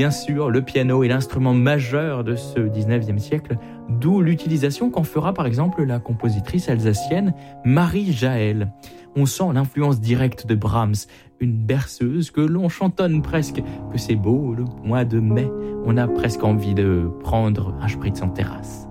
bien sûr, le piano est l'instrument majeur de ce 19e siècle, d'où l'utilisation qu'en fera par exemple la compositrice alsacienne Marie Jaël. On sent l'influence directe de Brahms, une berceuse que l'on chantonne presque, que c'est beau le mois de mai. On a presque envie de prendre un spritz en terrasse.